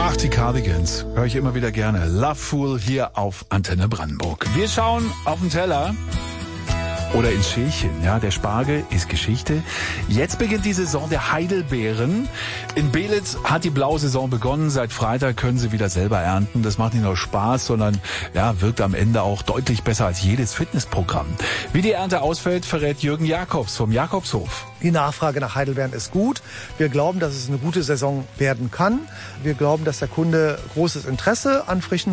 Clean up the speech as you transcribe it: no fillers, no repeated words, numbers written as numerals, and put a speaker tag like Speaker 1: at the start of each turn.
Speaker 1: Ach, die Cardigans. Höre ich immer wieder gerne. Love Fool hier auf Antenne Brandenburg. Wir schauen auf den Teller. Oder ins Schälchen, ja, der Spargel ist Geschichte. Jetzt beginnt die Saison der Heidelbeeren. In Belitz hat die blaue Saison begonnen. Seit Freitag können sie wieder selber ernten. Das macht nicht nur Spaß, sondern ja, wirkt am Ende auch deutlich besser als jedes Fitnessprogramm. Wie die Ernte ausfällt, verrät Jürgen Jakobs vom Jakobshof.
Speaker 2: Die Nachfrage nach Heidelbeeren ist gut. Wir glauben, dass es eine gute Saison werden kann. Wir glauben, dass der Kunde großes Interesse an frischen